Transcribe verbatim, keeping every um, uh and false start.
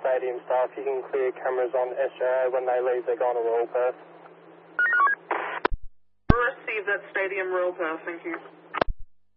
stadium staff, you can clear cameras on S J A. When they leave, they go on a roll pass. We'll receive that stadium roll pass, thank you.